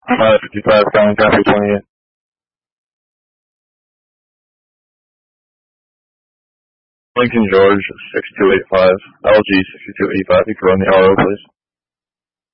55, calling copy 28. Lincoln George, 6285, LG 6285, you can run the RO, please.